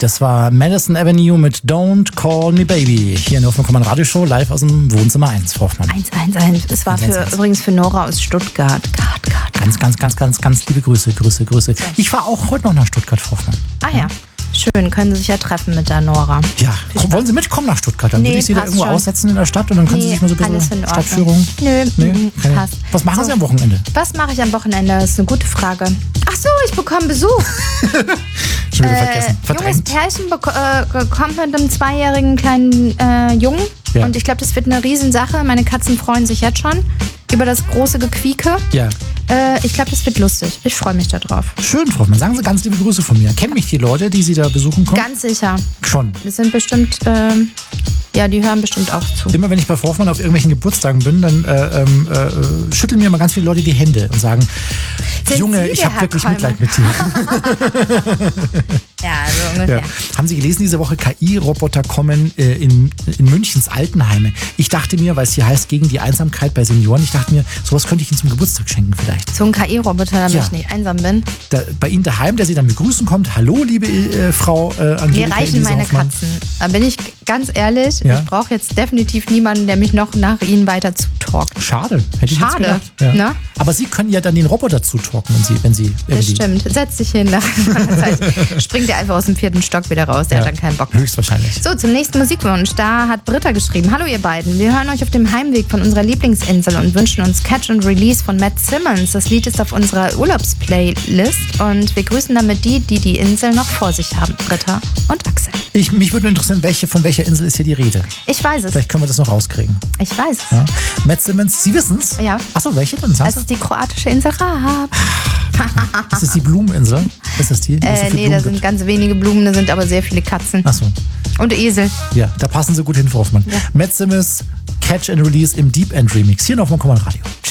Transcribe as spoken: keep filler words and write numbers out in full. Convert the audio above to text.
Das war Madison Avenue mit Don't Call Me Baby. Hier in der Hoffmann Radioshow, live aus dem Wohnzimmer eins, Frau Hoffmann. eins eins eins. Es war für, übrigens für Nora aus Stuttgart. Gott, Gott. Ganz, ganz, ganz, ganz, ganz liebe Grüße, Grüße, Grüße. Ich fahre auch heute noch nach Stuttgart, Frau Hoffmann. Ah ja. Schön, können Sie sich ja treffen mit der Nora. Ja, wollen Sie mitkommen nach Stuttgart? Dann Nee, würde ich Sie da passt irgendwo schon. aussetzen in der Stadt und dann können Nee, Sie sich mal so ein alles bisschen in Ordnung. Stadtführung. Nö, Nee? mhm, Okay. passt. Was machen So. Sie am Wochenende? Was mache ich am Wochenende? Das ist eine gute Frage. Ach so, ich bekomme Besuch. Schon wieder Äh, vergessen. junges Verdrängt. Pärchen beko- äh, kommt mit einem zweijährigen kleinen äh, Jungen. Ja. Und ich glaube, das wird eine Riesensache. Meine Katzen freuen sich jetzt schon über das große Gequieke. Ja. Äh, ich glaube, das wird lustig. Ich freue mich darauf. Schön, Frau Hoffmann. Sagen Sie ganz liebe Grüße von mir. Kennen mich die Leute, die Sie da besuchen kommen? Ganz sicher. Schon. Das sind bestimmt, ähm, ja, die hören bestimmt auch zu. Immer wenn ich bei Frau Hoffmann auf irgendwelchen Geburtstagen bin, dann äh, ähm, äh, schütteln mir mal ganz viele Leute die Hände und sagen, Sind Junge, Sie ich der habe Herr wirklich Kolmer? Mitleid mit dir. Ja, so ungefähr. Ja. Haben Sie gelesen, diese Woche K I-Roboter kommen äh, in, in Münchens Altenheime. Ich dachte mir, weil es hier heißt, gegen die Einsamkeit bei Senioren, ich dachte mir, sowas könnte ich Ihnen zum Geburtstag schenken vielleicht. So ein K I-Roboter, damit Ja. ich nicht einsam bin. Da, bei Ihnen daheim, der Sie dann begrüßen kommt. Hallo, liebe äh, Frau äh, Angelika Mir reichen Elise meine Hoffmann. Katzen. Da bin ich ganz ehrlich, Ja. ich brauche jetzt definitiv niemanden, der mich noch nach ihnen weiter zutalkt. Schade, hätte ich jetzt Schade, gedacht. Ja. ne? Aber Sie können ja dann den Roboter zutalken, wenn Sie, wenn Sie Das irgendwie... stimmt. Setz dich hin. Nach einer Zeit springt er einfach aus dem vierten Stock wieder raus. Der Ja. hat dann keinen Bock mehr. Höchstwahrscheinlich. So, zum nächsten Musikwunsch. Da hat Britta geschrieben. Hallo ihr beiden. Wir hören euch auf dem Heimweg von unserer Lieblingsinsel und wünschen uns Catch and Release von Matt Simmons. Das Lied ist auf unserer Urlaubsplaylist und wir grüßen damit die, die die Insel noch vor sich haben. Britta und Axel. Ich, mich würde interessieren, welche, von welcher Insel ist hier die Rede? Ich weiß es. Vielleicht können wir das noch rauskriegen. Ich weiß es. Ja. Matt Simmons, Sie wissen's? Ja. Achso, welche denn? Es ist die kroatische Insel Raab. Ist das die Blumeninsel? Ist das die? Wo es so Äh, viel nee, Blumen da sind gibt? ganz wenige Blumen, da sind aber sehr viele Katzen. Achso, Und Esel. ja, da passen Sie gut hin, Frau Hoffmann. Ja. Matt Simmons, Catch and Release im Deep End Remix. Hier noch mal Kommand Radio. Tschüss.